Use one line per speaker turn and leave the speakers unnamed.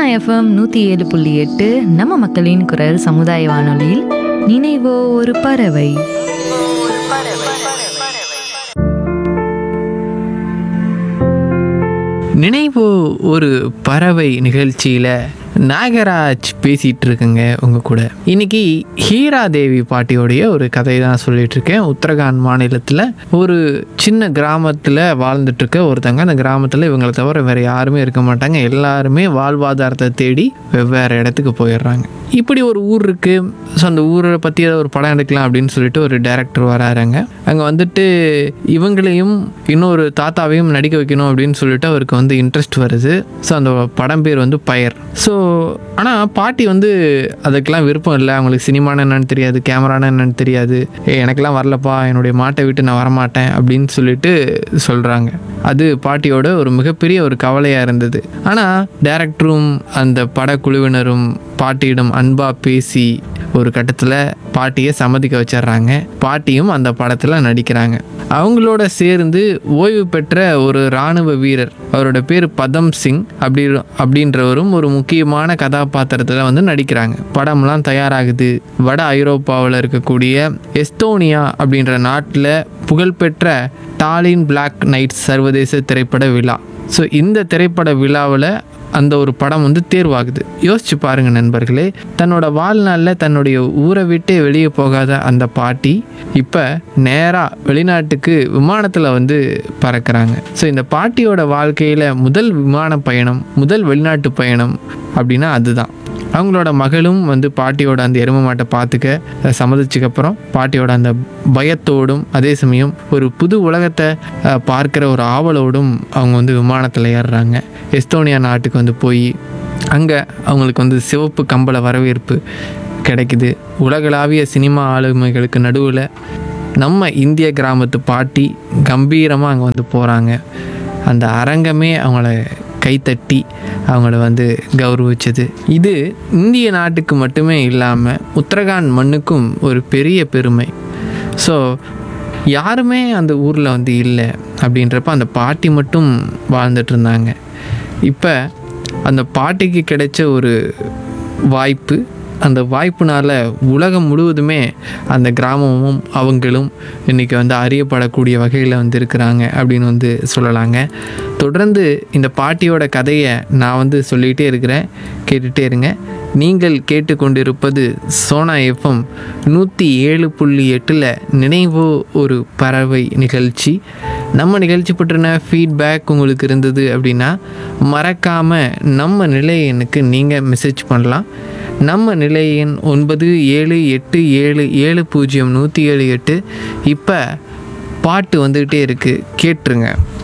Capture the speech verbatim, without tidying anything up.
FM நூற்றி ஏழு புள்ளி எட்டு நம்ம மக்களின் குரல் சமுதாய வானொலியில் நினைவோ ஒரு பறவை.
நினைவோ ஒரு பறவை நிகழ்ச்சியில் நாகராஜ் பேசிகிட்டு இருக்குங்க உங்கள் கூட. இன்றைக்கி ஹீரா தேவி பாட்டியோடைய ஒரு கதை தான் சொல்லிகிட்டு இருக்கேன். உத்தரகாண்ட் மாநிலத்தில் ஒரு சின்ன கிராமத்தில் வாழ்ந்துட்டுருக்க ஒருத்தங்க. அந்த கிராமத்தில் இவங்களை தவிர வேறு யாருமே இருக்க மாட்டாங்க. எல்லாருமே வாழ்வாதாரத்தை தேடி வெவ்வேறு இடத்துக்கு போயிடுறாங்க. இப்படி ஒரு ஊர் இருக்குது. ஸோ அந்த ஊரை பற்றி ஒரு படம் எடுக்கலாம் அப்படின்னு சொல்லிட்டு ஒரு டைரக்டர் வராருங்க. அங்கே வந்துட்டு இவங்களையும் இன்னொரு தாத்தாவையும் நடிக்க வைக்கணும் அப்படின்னு சொல்லிட்டு அவருக்கு வந்து இன்ட்ரெஸ்ட் வருது. ஸோ அந்த படம் பேர் வந்து பயர். ஸோ ஆனால் பாட்டி வந்து அதுக்கெல்லாம் விருப்பம் இல்லை. அவங்களுக்கு சினிமான்னு என்னென்னு தெரியாது, கேமரான்னு என்னென்னு தெரியாது. ஏ எனக்கெல்லாம் வரலப்பா, என்னுடைய மாட்டை விட்டு நான் வரமாட்டேன் அப்படின்னு சொல்லிட்டு சொல்கிறாங்க. அது பாட்டியோட ஒரு மிகப்பெரிய ஒரு கவலையாக இருந்தது. ஆனால் டைரக்டரும் அந்த படக்குழுவினரும் பாட்டியிடம் அன்பாக பேசி ஒரு கட்டத்தில் பாட்டியை சம்மதிக்க வச்சிடுறாங்க. பாட்டியும் அந்த படத்தில் நடிக்கிறாங்க. அவங்களோட சேர்ந்து ஓய்வு பெற்ற ஒரு இராணுவ வீரர், அவரோட பேர் பதம் சிங் அப்படி அப்படின்றவரும் ஒரு முக்கியமான கதாபாத்திரத்தில் வந்து நடிக்கிறாங்க. படம்லாம் தயாராகுது. வட ஐரோப்பாவில் இருக்கக்கூடிய எஸ்தோனியா அப்படின்ற நாட்டில் புகழ்பெற்ற டாலின் பிளாக் நைட்ஸ் சர்வதேச திரைப்பட விழா. ஸோ இந்த திரைப்பட விழாவில் அந்த ஒரு படம் வந்து தேர்வாகுது. யோசிச்சு பாருங்க நண்பர்களே, தன்னோட வாழ்நாளில் தன்னுடைய ஊரை விட்டே வெளியே போகாத அந்த பாட்டி இப்போ நேராக வெளிநாட்டுக்கு விமானத்தில் வந்து பறக்கிறாங்க. ஸோ இந்த பாட்டியோட வாழ்க்கையில் முதல் விமான பயணம், முதல் வெளிநாட்டு பயணம் அப்படின்னா அதுதான். அவங்களோட மகளும் வந்து பாட்டியோட அந்த எருமை மாட்டை பார்த்துக்க சம்மதிச்சதுக்கப்புறம் பாட்டியோட அந்த பயத்தோடும் அதே சமயம் ஒரு புது உலகத்தை பார்க்குற ஒரு ஆவலோடும் அவங்க வந்து விமானத்தில் ஏறுறாங்க. எஸ்தோனியா நாட்டுக்கு வந்து போய் அங்கே அவங்களுக்கு வந்து சிவப்பு கம்பள வரவேற்பு கிடைக்குது. உலகளாவிய சினிமா ஆளுமைகளுக்கு நடுவில் நம்ம இந்திய கிராமத்து பாட்டி கம்பீரமாக அங்கே வந்து போகிறாங்க. அந்த அரங்கமே அவங்கள கைத்தட்டி அவங்கள வந்து கௌரவிச்சது. இது இந்திய நாட்டுக்கு மட்டுமே இல்லாமல் உத்தரகாண்ட் மண்ணுக்கும் ஒரு பெரிய பெருமை. ஸோ யாருமே அந்த ஊரில் வந்து இல்லை அப்படின்றப்ப அந்த பாட்டி மட்டும் வாழ்ந்துட்டு இருந்தாங்க. இப்போ அந்த பாட்டிக்கு கிடைச்ச ஒரு வாய்ப்பு, அந்த வாய்ப்புனால் உலகம் முழுவதுமே அந்த கிராமமும் அவங்களும் இன்றைக்கி வந்து அறியப்படக்கூடிய வகையில் வந்து இருக்கிறாங்க அப்படின்னு வந்து சொல்லலாங்க. தொடர்ந்து இந்த பாட்டியோட கதையை நான் வந்து சொல்லிகிட்டே இருக்கிறேன், கேட்டுகிட்டே இருங்க. நீங்கள் கேட்டுக்கொண்டிருப்பது சோனா எஃப்எம் நூற்றி ஏழு புள்ளி எட்டில் நினைவோ ஒரு பறவை நிகழ்ச்சி. நம்ம நிகழ்ச்சி பற்றின ஃபீட்பேக் உங்களுக்கு இருந்தது அப்படின்னா மறக்காமல் நம்ம நிலையனுக்கு நீங்கள் மெசேஜ் பண்ணலாம். நம்ம நிலையன் ஒன்பது ஏழு எட்டு ஏழு ஏழு பூஜ்ஜியம் நூற்றி ஏழு எட்டு. இப்போ பாட்டு வந்துக்கிட்டே இருக்குது, கேட்டுருங்க.